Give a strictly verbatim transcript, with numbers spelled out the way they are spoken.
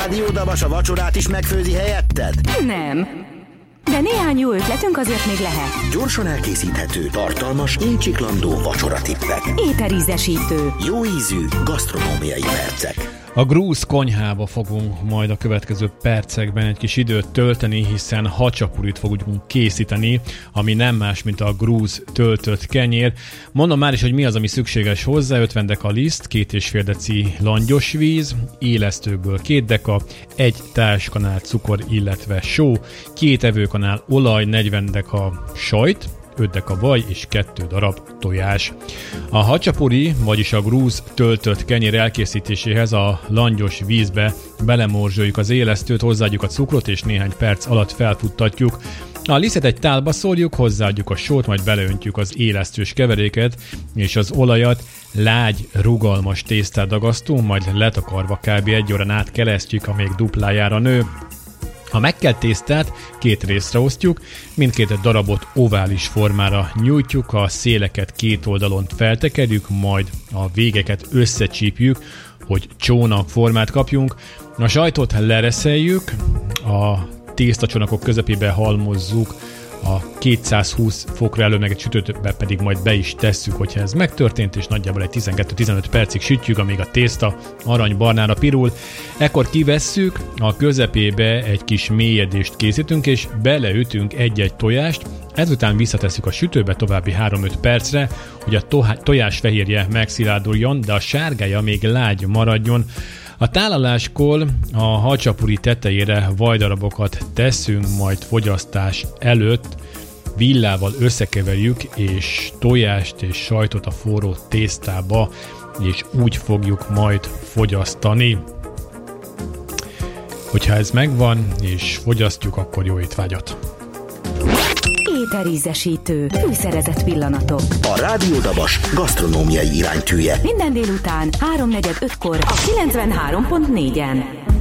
Rádió Dabas a vacsorát is megfőzi helyetted? Nem. De néhány jó ötletünk azért még lehet. Gyorsan elkészíthető, tartalmas, incsiklandó vacsoratippek. Éterízesítő. Jó ízű, gasztronómiai percek. A grúz konyhába fogunk majd a következő percekben egy kis időt tölteni, hiszen hacsapurit fogunk készíteni, ami nem más, mint a grúz töltött kenyér. Mondom már is, hogy mi az, ami szükséges hozzá: ötven deka liszt, két és fél deci langyos víz, élesztőből két deka, egy társkanál cukor, illetve só, két evőkanál olaj, negyven deka sajt, öt deka vaj és kettő darab tojás. A hacsapuri, vagyis a grúz töltött kenyér elkészítéséhez a langyos vízbe belemorzsoljuk az élesztőt, hozzáadjuk a cukrot és néhány perc alatt felfuttatjuk. A lisztet egy tálba szórjuk, hozzáadjuk a sót, majd beleöntjük az élesztős keveréket és az olajat, lágy, rugalmas tésztát dagasztunk, majd letakarva kb. Egy órán át kelesztjük, amíg duplájára nő. A megkelt tésztát két részre osztjuk, mindkét darabot ovális formára nyújtjuk, a széleket két oldalon feltekerjük, majd a végeket összecsípjük, hogy csónak formát kapjunk. A sajtot lereszeljük, a tésztacsónakok közepébe halmozzuk, a kétszázhúsz fokra előmeget sütőbe pedig majd be is tesszük, hogyha ez megtörtént, és nagyjából egy tizenkettő-tizenöt percig sütjük, amíg a tészta aranybarnára pirul. Ekkor kivesszük, a közepébe egy kis mélyedést készítünk, és beleütünk egy-egy tojást, ezután visszatesszük a sütőbe további három-öt percre, hogy a to- tojás fehérje megszilárduljon, de a sárgája még lágy maradjon. A tálaláskor a hacsapuri tetejére vajdarabokat teszünk, majd fogyasztás előtt villával összekeverjük, és tojást és sajtot a forró tésztába, és úgy fogjuk majd fogyasztani. Hogyha ez megvan, és fogyasztjuk, akkor jó étvágyat! Éterízesítő. Fűszerezett pillanatok. A Rádió Dabas gasztronómiai iránytűje. Minden délután háromnegyed ötkor a kilencvenhárom pont négyen.